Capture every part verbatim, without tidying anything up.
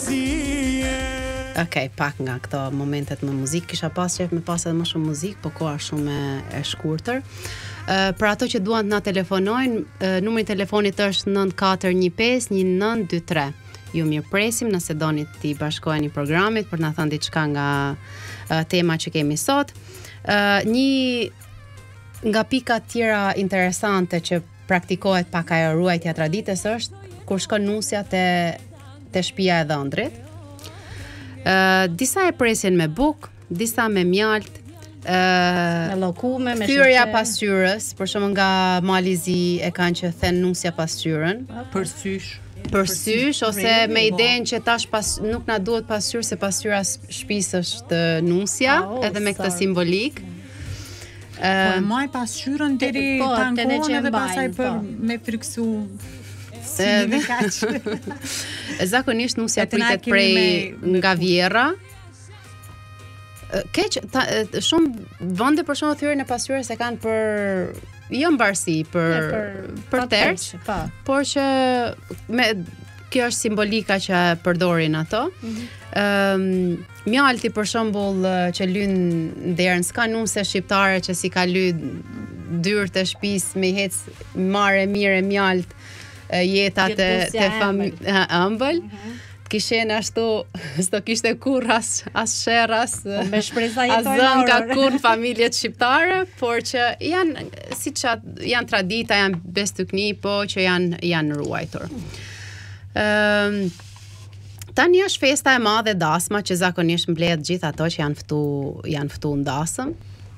Okej, okay, pak nga këto momentet me muzikë, kisha pas qef me pas edhe më shumë muzikë, po koha shumë e, e shkurtër. Uh, për ato që duan të na telefonojnë, uh, numri i telefonit është nine katër one five one nine two three. Ju mirëpresim nëse doni t'i bashkoheni programit për na thënë diçka nga uh, tema që kemi sot. Uh, një nga pika tjera interesante që praktikohet pak ajo ruajtja e traditës është kur shkon nusja te te shtëpia e dhëndrit. Uh, disa e presin me buk, disa me mjalt, uh, me llokume, me thyrja pasqyrës, për shembull nga Malizi e kanë që thën nusja pasqyrën, për sysh, për sysh ose me idenë që tash pas nuk na duhet pasqyrë se pasqyra shtëpisë është nusja, oh, edhe me këtë simbolik. Po e maj pasqyrën deri tankon edhe pasaj për me friksu. Edhe zakonisht nusja pritet prej nga vjerra. Keq, ta, shumë vende për shkak të thyrën e pasqyrës e kanë për jo mbarsi, për ja, për, për tërç, por që me kjo është simbolika që përdorin ato. Mm-hmm. Um, mjalti për shembull që lyn derën, s'ka nuse shqiptare që si ka ly dyert e shtëpisë me hec marrë mirë mjalt jetat e te familje ëmbël. Kishen ashtu, s'do kishte kurr as as sherr as me shpresa jetojnë ka kur familjet shqiptare, por që janë siç janë tradita, janë bestykni, po që janë janë ruajtur. Ëm um, tani është festa e madhe dasma që zakonisht mbledh gjithë ato që janë ftu janë ftu ndasëm.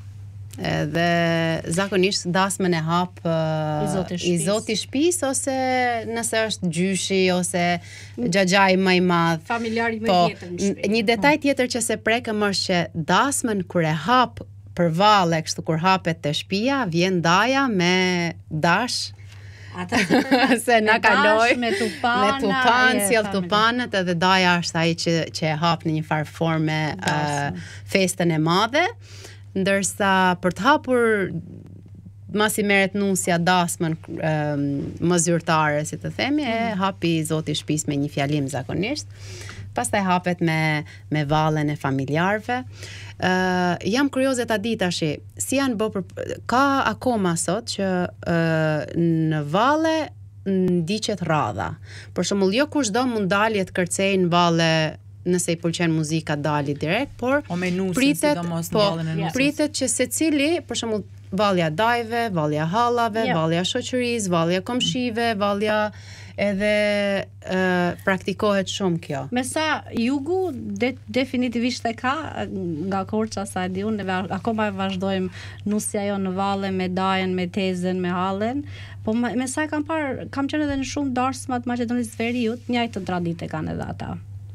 Edhe zakonisht dasmën e hap uh, i zoti shtëpis ose nëse është gjyshi ose xhaxhai më i madh, familjari më i vjetër në shtëpi. Një detaj tjetër që se prekëm është që dasmën kur e hap për valle, kështu kur hapet te shtëpia, vjen daja me dash. Ata se na kaloi me tupana, me tupan, sjell tupanët, edhe daja është ai që që e hap në një farë forme uh, festën e madhe. Ndërsa për të hapur masi merret nusja dasmën um, më zyrtare, si të themi, mm. e hapi zoti shtëpisë me një fjalim zakonisht. Pastaj hapet me me vallen e familjarëve. Uh, jam kurioze ta di tash, si janë bë për ka akoma sot që uh, në valle ndiqet radha. Për shembull, jo kushdo mund dalë të kërcej në valle nëse i pëlqen muzika dali direkt, por o me nusën, pritet, sidomos po, në vallën e nusës. Pritet që secili, për shembull, vallja dajve, vallja hallave, yeah. vallja shoqërisë, vallja komshive, vallja edhe uh, praktikohet shumë kjo. Me sa jugu de, definitivisht e ka nga Korça sa e di unë, akoma vazhdojmë nusja jo në valle me dajen, me tezën, me hallen, po me, me sa kam parë, kam qenë edhe në shumë darsma të Maqedonisë së Veriut, njëjtë traditë kanë edhe ata.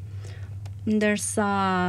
Ndërsa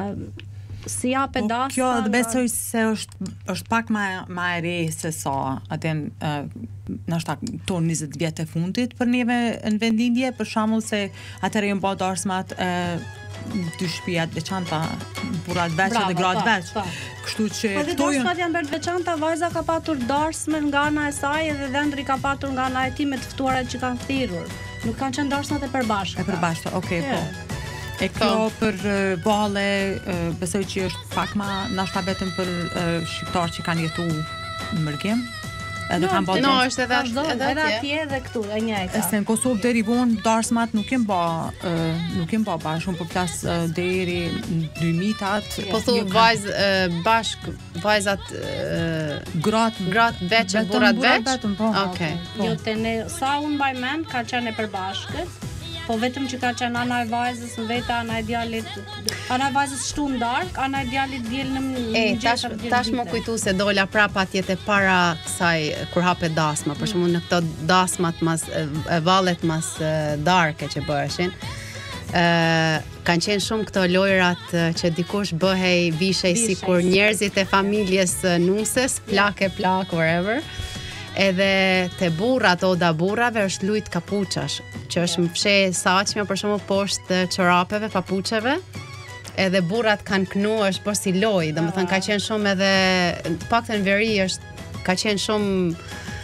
si jape po, dasma kjo dhe besoj se është është pak më më e re se sa atë uh, ndoshta to njëzet vjet e fundit për neve në vendindje, për shembull se atëherë janë bërë darsmat e dy shtëpia të veçanta, burrat veç dhe gratë veç. Kështu që po këto darsmat janë bërë të veçanta, vajza ka patur darsmën nga ana e saj edhe dhëndri ka patur nga ana e tij me të ftuarat që kanë thirrur. Nuk kanë qenë darsmat e përbashkëta. E përbashkëta, okay, yeah. po. E kjo për uh, balle, uh, besoj që është pak ma nashta vetëm për uh, shqiptar që kanë jetu në mërgim. Edhe no, kanë bërë. No, është edhe atje. Edhe atje edhe këtu, e njëjta. Se në Kosovë deri vonë darsmat nuk jem bë, uh, nuk jem bë bashkë, po flas uh, deri dy mitat. Po thu vajz uh, bashk vajzat uh, gratë gratë veç e burrat veç. Po. Okej. Po. Jo te ne sa un mbaj mend ka qenë e përbashkët. Po vetëm që ka qenë ana e vajzës, vetë ana e djalit, ana e vajzës shtu në darkë, ana e djalit diel në mëngjes. E, tash, tash më kujtu se dola prapa atje te para kësaj kur hapet dasma, për shembull në këto dasmat mas e vallet mas darke që bëheshin. Ë kanë qenë shumë këto lojrat që dikush bëhej vishej sikur njerëzit e familjes nuses, plak e plak wherever. Edhe te burrat o da burrave është lujt kapuçash, që është më fsheh saçme për shembull poshtë çorapeve, papuçeve. Edhe burrat kanë knu, është bërë si lojë, domethënë ka qenë shumë edhe të paktën veri është ka qenë shumë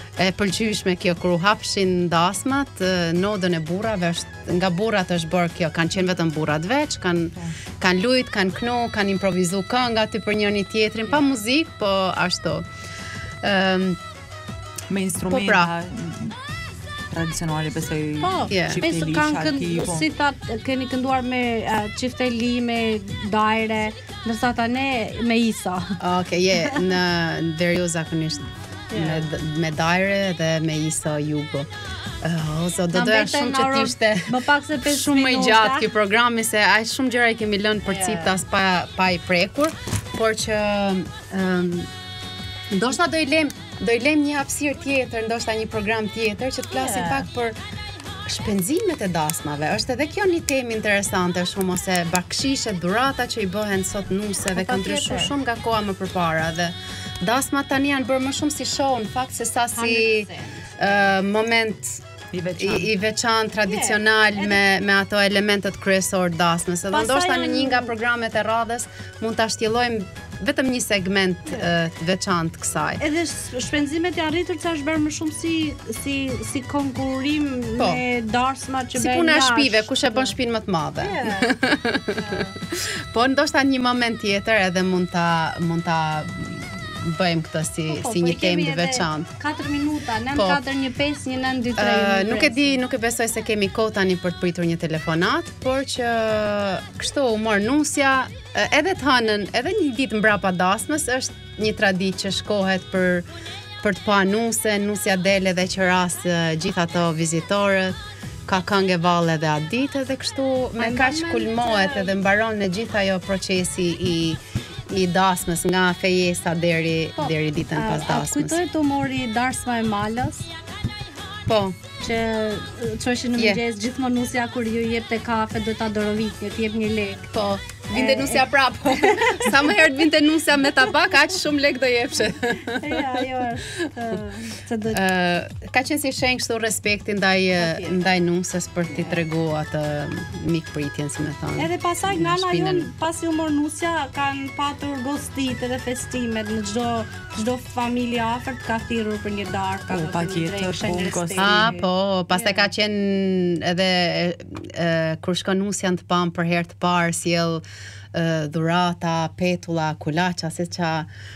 e pëlqyeshme kjo kur u hapshin dasmat, nodën e burrave është nga burrat është bërë kjo, kanë qenë vetëm burrat veç, kanë kanë lujt, kanë knu, kanë improvizu kënga aty për njëri tjetrin, pa muzikë, po ashtu. Ëm me instrumenta tradicionale, besoj. Po, Yeah. besoj kanë kënd, po. si ta keni kënduar me uh, çifteli, me dajre, ndërsa tani me Isa. Okej, je, në deri u zakonisht me me Dajre dhe me Isa Jugo. Oh, so do Na doja mbeten shumë që orë- t'ishte më pak se pesë shumë më i minuta. gjatë ky programi se aq shumë gjëra i kemi lënë për Yeah. ciptas pa pa i prekur, por që ëm ndoshta do i lëm do i lëm një hapësirë tjetër, ndoshta një program tjetër që të flasim Yeah. pak për shpenzimet e dasmave. Është edhe kjo një temë interesante shumë, ose bakshishe, dhurata që i bëhen sot nuseve, Po, kanë ndryshuar patjetër. shumë nga koha më përpara dhe dasmat tani janë bërë më shumë si show në fakt se sa si ë moment I i, veçantë. i veçantë tradicional me me ato elementet kryesor dasmës. Edhe Pastaj ndoshta në janë- një nga programet e radhës mund ta shtjellojmë vetëm një segment ë, të veçantë kësaj. Edhe sh- shpenzimet janë rritur që është bërë më shumë si si si konkurrim Po. me darsma që Si bëjnë puna e jashtë. shpive, kush e bën shtëpinë më të madhe. Po ndoshta një moment tjetër edhe mund ta mund ta bëjmë këtë si Po, si po, një i kemi temë të edhe veçantë. katër minuta, nën Po. katër një pesë, një nën dy tre. Uh, nuk e di, nuk e besoj se kemi kohë tani për të pritur një telefonat, por që kështu u mor nusja, uh, edhe të hënën, edhe një ditë mbrapa dasmës është një traditë që shkohet për për të pa nuse, nusja del edhe që ras uh, gjithë ato vizitorët, ka këngë valle edhe atë ditë dhe kështu me Ai kaq moment, kulmohet edhe mbaron në gjithë ajo procesi i i dasmës nga fejesa deri deri ditën pas dasmës. Kujtoj të mori darsma e malës, Po. që çoshin në Je. mëngjes gjithmonë nusja kur ju jepte kafe do ta dorovitni, të jep një lek. Po, vinte nusja prapë. Sa më herë të vinte nusja me tabak, aq shumë lek do jepshe. Ja, ajo është se do Ë, ka qenë si shenjë kështu respekti ndaj Patjetër. ndaj nusës për t'i treguar atë mikpritjen, si më thon. Edhe pasaj nga ana shpinën. jon pasi u mor nusja kanë patur gostit edhe festimet në çdo çdo familje afërt ka thirrur për një darkë, ka Po, thirrur patjetër, drejt, po, shenjë gosti. respekti. Ah, po, pastaj ka qenë edhe e, kur shkon nusja të pam për herë të parë sjell e, dhurata, petulla, kulaça, se ça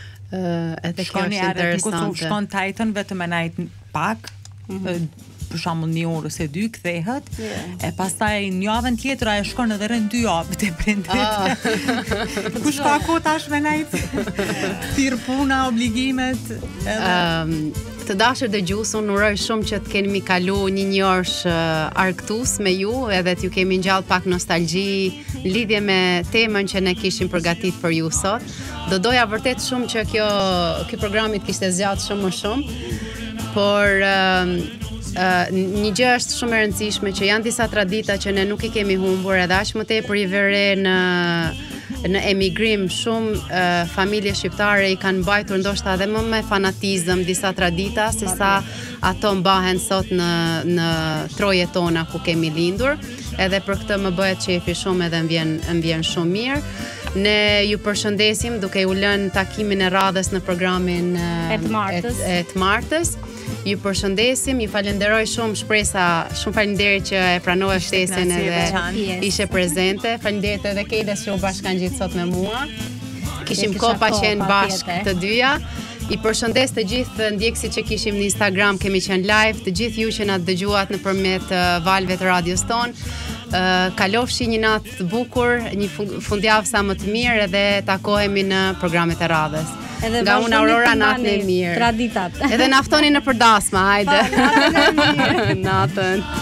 ë edhe kjo Shkoni është erë, ku interesante. shkon Titan vetëm e najt pak, e, për shembull një orë ose dy kthehet, Yeah. e pastaj një javën tjetër ajo shkon edhe rën dy javë te prindrit. Ah. Ku shka ko tash me najt? Thirr puna, obligimet. Edhe Um, të dashur dëgjues, unë uroj shumë që të kemi kalu një njohësh uh, argëtues me ju, edhe t'ju kemi ngjall pak nostalgji në lidhje me temën që ne kishim përgatitur për ju sot. Do doja vërtet shumë që kjo ky programi të kishte zgjatur shumë më shumë, por um, Uh, një gjë është shumë e rëndësishme që janë disa tradita që ne nuk i kemi humbur, edhe aq më tepër i vere në në emigrim shumë uh, familje shqiptare i kanë mbajtur ndoshta edhe më me fanatizëm disa tradita se sa ato mbahen sot në në trojet tona ku kemi lindur. Edhe për këtë më bëhet qefi shumë edhe më vjen më vjen shumë mirë. Ne ju përshëndesim duke u lënë takimin e radhës në programin uh, E të martës. e, e të martës. Ju përshëndesim, ju falenderoj shumë, shpresa, shumë faleminderit që e pranove ftesën knaqësi e edhe veçantë. ishe prezente. Faleminderit edhe Kejdes që u bashkangjitë sot me mua. Kishim Kisha kohë pa kohë, qenë pa bashkë tjetër. të dyja. I përshëndes të gjithë ndjekësit që kishim në Instagram, kemi qenë live, të gjithë ju që na dëgjuat nëpërmjet uh, valve të radios ton. Uh, kalofshi një natë të bukur, një fun- fundjavë sa më të mirë edhe takohemi në programet e radhës. Edhe Nga unë vazhdoni Aurora të natën e mbani mirë. Traditat. Edhe na ftoni në përdasma, hajde. Pa, natën e mirë. Natën.